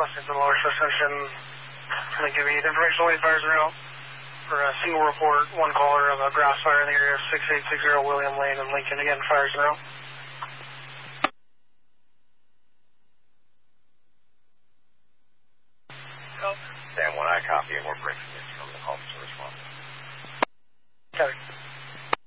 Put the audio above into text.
Washington Lower Suspension. I'm going to give you the information only fires around for a single report, one caller of a grass fire in the area of 6860 William Lane in Lincoln. Again, fires around. Sam 1, I copy, and we're breaking this from the call to response. Copy.